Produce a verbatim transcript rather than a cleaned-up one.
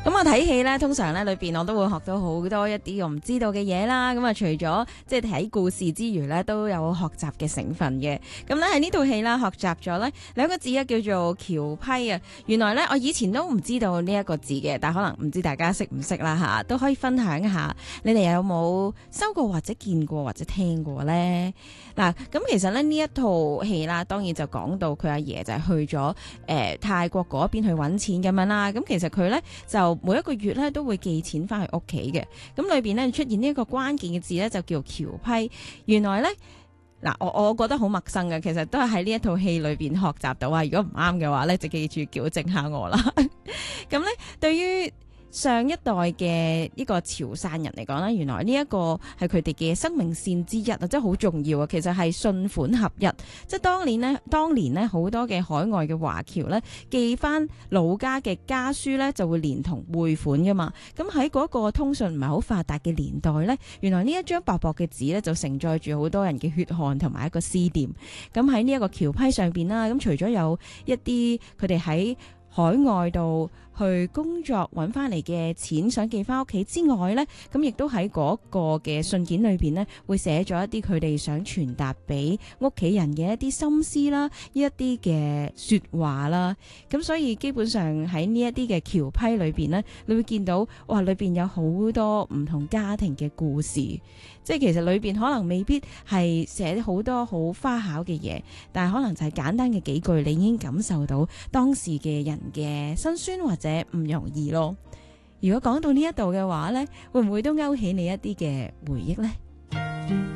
咁我睇戲咧，通常咧裏邊我都會學到好多一啲我唔知道嘅嘢啦。咁啊，除咗即係睇故事之餘咧，都有學習嘅成分嘅。咁咧喺呢套戲啦，學習咗咧兩個字啊，叫做橋批啊。原來咧我以前都唔知道呢一個字嘅，但可能唔知大家識唔識啦吓，都可以分享一下。你哋有冇收過或者見過或者聽過咧？嗱，咁其實咧呢一套戲啦，當然就講到佢阿爺就係去咗誒、呃、泰國嗰邊去揾錢咁樣啦。咁其實佢咧就每一個月咧都會寄錢翻去屋企嘅，咁裏邊咧出現呢一個關鍵嘅字咧就叫橋批。原來咧嗱，我我覺得好陌生嘅，其實都係喺呢一套戲裏邊學習到啊。如果唔啱嘅話咧，就記住矯正下我啦。咁咧，對於上一代嘅呢個潮汕人嚟講咧，原來呢一個係佢哋嘅生命線之一啊，即係好重要啊。其實係信款合一，即係當年呢，當年呢好多嘅海外嘅華僑呢，寄翻老家嘅家書呢，就會連同匯款噶嘛。咁喺嗰個通訊唔係好發達嘅年代呢，原來呢一張薄薄嘅紙呢，就承載住好多人嘅血汗同埋一個思念。咁喺呢一個橋批上邊啦，咁除咗有一啲佢哋喺海外度去工作揾翻嚟嘅錢想寄翻屋企之外呢，咁亦都喺嗰個嘅信件裏邊呢，會寫咗一啲佢哋想傳達俾屋企人嘅一啲心思啦，呢一啲嘅說話啦。咁所以基本上喺呢一啲嘅橋批裏邊呢，你會見到哇，裏邊有好多唔同家庭嘅故事。即係其實裏邊可能未必係寫好多好花巧嘅嘢，但係可能就係簡單嘅幾句，你已經感受到當時嘅人嘅辛酸或者唔容易咯。如果講到呢一度嘅話呢，會唔會都勾起你一啲嘅回憶呢？